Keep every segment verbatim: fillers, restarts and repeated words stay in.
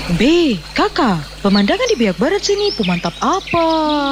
Be, kakak, pemandangan di biak barat sini pemantap apa?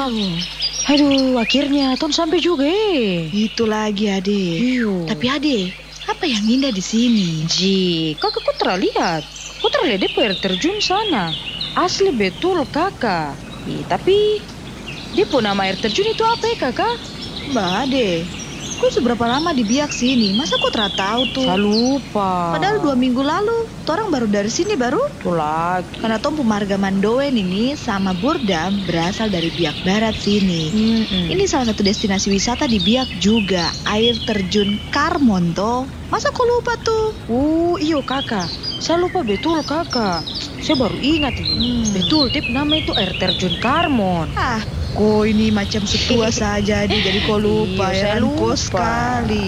Aduh, akhirnya Ton sampai juga eh. Itu lagi ade. Iyo. Tapi ade, apa yang indah di sini? Ji, kakak kok terlihat? Kok terlihat di air terjun sana? Asli betul kakak. Ih, tapi dia pun nama air terjun itu apa ya kakak? Mbak ade, kok seberapa lama di biak sini? Masa kok tak tahu tuh? Saya lupa. Padahal dua minggu lalu, torang baru dari sini baru. Tuh lagi. Karena Tom Pemarga Mandowen ini sama Burdam berasal dari biak barat sini. Mm-mm. Ini salah satu destinasi wisata di biak juga, air terjun Karmon toh. Masa kok lupa tuh? Oh, iyo kakak. Saya lupa betul kakak. Saya baru ingat ini. Hmm. Betul, tip nama itu air terjun Karmon. Ah, kok ini macam setua saja di jadi kok lupa Iya, ya saya kan? lupa. Kok sekali.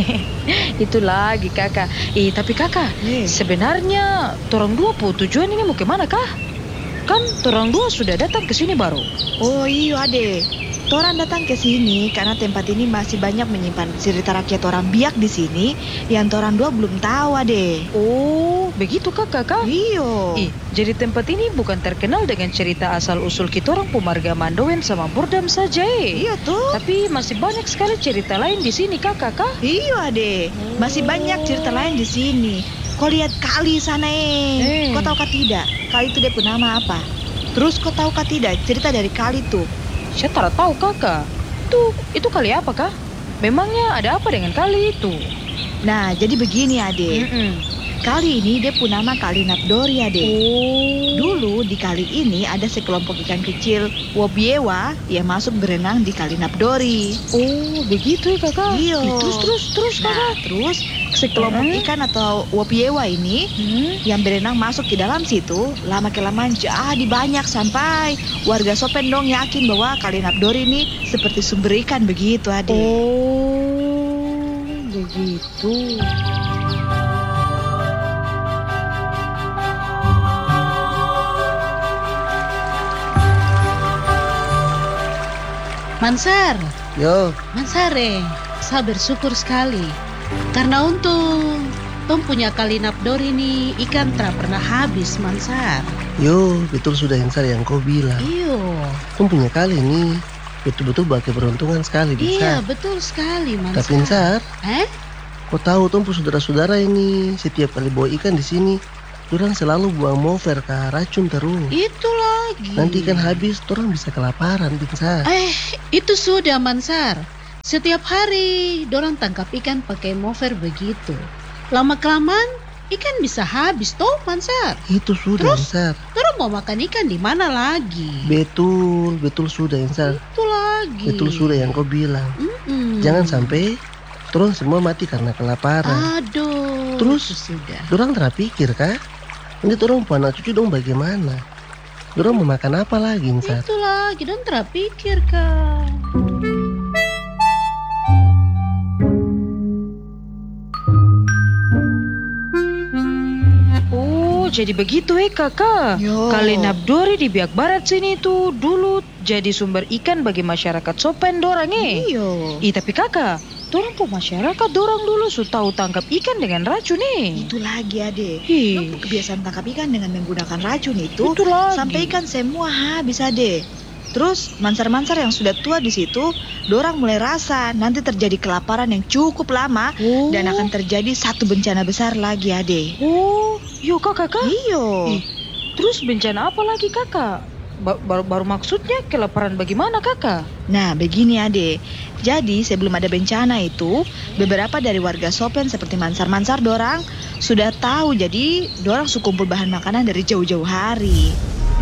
Itu lagi kakak. Eh, tapi kakak, Eh. sebenarnya torang dua pu tujuan ini mau kemana kah? Kan torang dua sudah datang ke sini baru. Oh iya ade, torang datang ke sini karena tempat ini masih banyak menyimpan cerita rakyat orang biak di sini yang torang dua belum tahu ade. Oh, begitu kah kakak? Iyo. Ih, jadi tempat ini bukan terkenal dengan cerita asal-usul kita orang Pemarga Mandowen sama Burdam saja eh. Iya tuh. Tapi masih banyak sekali cerita lain di sini kakak kah? Iya ade, masih banyak cerita lain di sini. Kau lihat kali sana Eh. eh. Kau tahu kah tidak? Kali itu dia punya nama apa? Terus kau tahu kah tidak cerita dari kali itu? Saya tak tahu kakak. Itu, itu kali apa kah? Memangnya ada apa dengan kali itu? Nah, jadi begini ade. Mm-mm. Kali ini dia punya nama Kali Napdori ade. Oh. Dulu di kali ini ada sekelompok ikan kecil Wobiewa yang masuk berenang di Kali Napdori. Oh, begitu ya kakak. Iya. Ih, Terus terus terus Nah, kakak. terus sekelompok Hmm? ikan atau Wobiewa ini Hmm? yang berenang masuk ke dalam situ, lama kelamaan jadi banyak sampai warga Sopendong yakin bahwa Kali Napdori ini seperti sumber ikan begitu ade. Oh, begitu. Mansar, Yo, Mansare, saya bersyukur sekali. Karena untung, Tom punya Kali Napdori ini ikan tak pernah habis, Mansar. yo, betul sudah Insar yang kau bilang. Iyo, Kau punya kali ini betul-betul bagai keberuntungan sekali, iya Insar. betul sekali, Mansar. Tapi Insar, Eh? kau tahu Tom saudara-saudara ini setiap kali bawa ikan di sini, orang selalu buang mover ke racun terus. Itu lagi. Nanti ikan habis, orang bisa kelaparan, Insar. Eh, itu sudah, Mansar. Setiap hari, dorang tangkap ikan pakai mover begitu. Lama-kelamaan, ikan bisa habis, toh, Mansar. Itu sudah, Terus? Insar. Dorang mau makan ikan di mana lagi? Betul, betul sudah, Insar. Itu lagi. Betul sudah yang kau bilang. Mm-mm. Jangan sampai orang semua mati karena kelaparan. Aduh. Terus? itu sudah. Dorang terpikir kah? Nanti dorang punya anak cucu dong bagaimana? Dorang mau makan apa lagi, Insar? Itu lagi, dan terpikir kan. Oh, jadi begitu eh kakak. Yo. Kali Napdori di biak barat sini tuh dulu jadi sumber ikan bagi masyarakat Sopen dorang eh. Iyo. Ih, tapi kakak, dorang po masyarakat dorang dulu su tahu tangkap ikan dengan racun eh. Itu lagi ade. Ih. Orang kebiasaan tangkap ikan dengan menggunakan racun itu, Itu lagi. sampai ikan semua habis ade. Terus mansar-mansar yang sudah tua di situ, dorang mulai rasa nanti terjadi kelaparan yang cukup lama Oh. dan akan terjadi satu bencana besar lagi ade. Oh, yuk kak kakak. Iyo. Ih, terus bencana apa lagi kakak? Ba- baru, baru maksudnya kelaparan bagaimana kakak? Nah, begini ade. Jadi sebelum ada bencana itu, beberapa dari warga Sopen seperti mansar-mansar dorang sudah tahu, jadi dorang su kumpul bahan makanan dari jauh-jauh hari.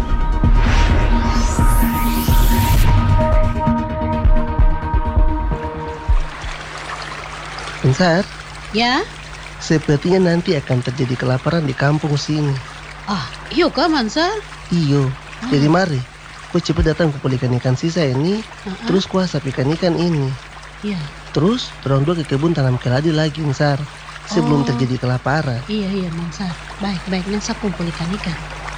Insar, Ya? sepertinya nanti akan terjadi kelaparan di kampung sini. Ah, iyo kah, Mansar? Iyo, jadi mari, kau cepat datang kumpul ikan-ikan sisa ini, Ah-ah. terus kuasap ikan-ikan ini. Iya, Terus, dorong dua ke kebun tanam keladi lagi, Insar, sebelum Oh. terjadi kelaparan. iya, iya, Mansar. Baik, baik, nanti saya kumpul ikan-ikan.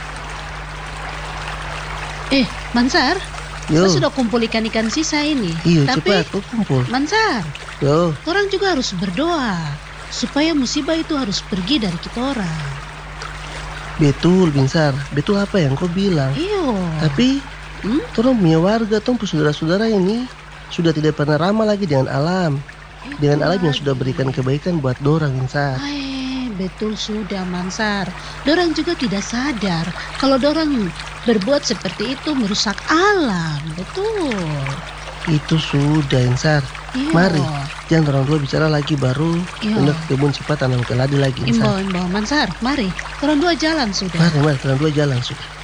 Eh, Mansar, Yo, saya sudah kumpul ikan-ikan sisa ini. iyo, Tapi, cepat, kau kumpul. Mansar, Yo, orang juga harus berdoa supaya musibah itu harus pergi dari kita orang. Betul, Binsar. Betul apa yang kau bilang. Iyo. Tapi, Hmm? tolong punya warga, tong pu saudara-saudara ini sudah tidak pernah ramah lagi dengan alam. Dengan alam yang sudah berikan kebaikan buat dorang, Binsar. Eh, betul sudah Mansar. Dorang juga tidak sadar kalau dorang berbuat seperti itu merusak alam. Betul. Itu sudah, Binsar. Iyo. Mari, jangan orang tua bicara lagi baru. Iya. Pindah ke kebun cepat tanam keladi lagi, Imbo, Binsar. imbo, Mansar, mari. Orang dua jalan sudah. Mari, mari, orang dua jalan sudah.